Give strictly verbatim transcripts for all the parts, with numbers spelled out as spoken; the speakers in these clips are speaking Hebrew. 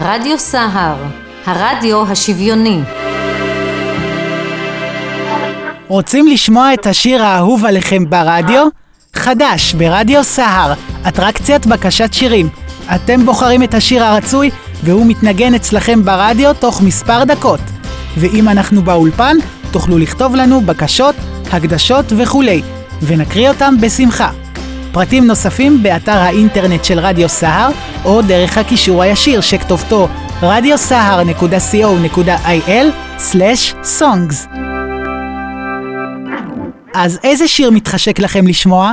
רדיו סהר, הרדיו השוויוני. רוצים לשמוע את השיר האהוב עליכם ברדיו? חדש ברדיו סהר, אטרקציית בקשת שירים. אתם בוחרים את השיר הרצוי והוא מתנגן אצלכם ברדיו תוך מספר דקות. ואם אנחנו באולפן, תוכלו לכתוב לנו בקשות, הקדשות וכולי, ונקריא אותם בשמחה. פרטים נוספים באתר האינטרנט של רדיו סהר, או דרך הקישור הישיר שכתובתו רדיו סהר נקודה סי או נקודה איי אל סלש סונגס. אז איזה שיר מתחשק לכם לשמוע?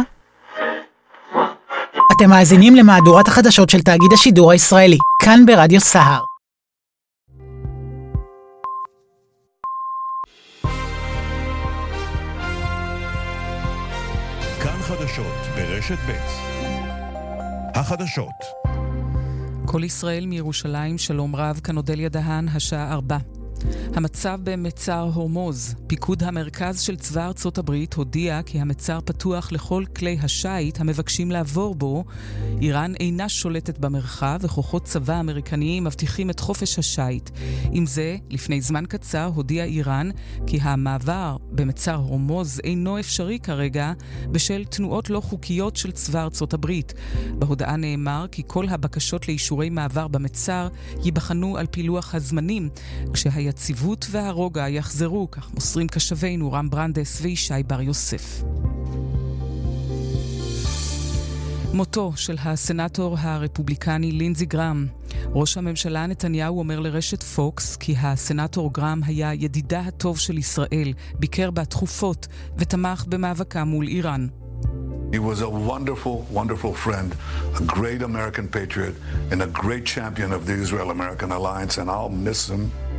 אתם מאזינים למהדורת החדשות של תאגיד השידור הישראלי, כאן ברדיו סהר. כאן חדשות ברשת ב'. החדשות. כל ישראל מירושלים, שלום רב, כאן אודליה דהן, השעה ארבע. המצב במצר הורמוז. פיקוד המרכז של צבא ארצות הברית הודיע כי המצר פתוח לכל כלי השיט המבקשים לעבור בו. איראן אינה שולטת במרחב וכוחות צבא אמריקניים מבטיחים את חופש השיט. עם זה, לפני זמן קצר הודיע איראן כי המעבר במצר הורמוז אינו אפשרי כרגע בשל תנועות לא חוקיות של צבא ארצות הברית. בהודעה נאמר כי כל הבקשות לאישורי מעבר במצר ייבחנו על פילוח הזמנים, כשהיה הציבות והרוגע יחזרו, כך מוסרים קשבינו רם ברנדס וישי בר יוסף. מותו של הסנאטור הרפובליקני לינזי גרם. ראש הממשלה נתניהו אומר לרשת פוקס כי הסנאטור גרם היה ידידה הטוב של ישראל, ביקר בה תכופות ותמך במאבקה מול איראן. He was a wonderful, wonderful friend, a great American patriot, and a great champion of the Israel-American alliance, and I'll miss him